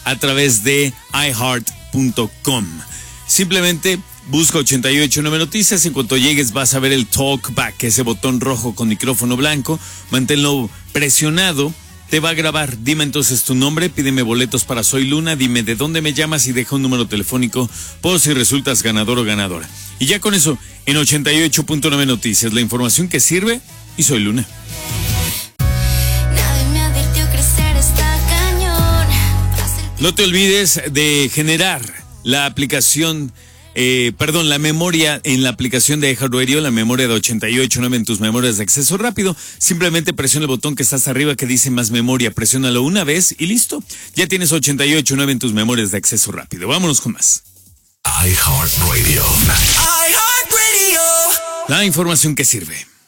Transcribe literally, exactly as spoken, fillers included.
a través de i heart punto com. Simplemente busca ochenta y ocho nueve Noticias. En cuanto llegues vas a ver el talkback, ese botón rojo con micrófono blanco. Manténlo presionado. Te va a grabar. Dime entonces tu nombre, pídeme boletos para Soy Luna, dime de dónde me llamas y deja un número telefónico por si resultas ganador o ganadora. Y ya con eso, en ochenta y ocho punto nueve Noticias, la información que sirve y Soy Luna. No te olvides de generar la aplicación, eh, perdón, la memoria en la aplicación de iHeartRadio, la memoria de ochenta y ocho nueve en tus memorias de acceso rápido. Simplemente presiona el botón que está hasta arriba que dice más memoria, presiónalo una vez y listo. Ya tienes ochenta y ocho nueve en tus memorias de acceso rápido. Vámonos con más. iHeartRadio. iHeartRadio. La información que sirve.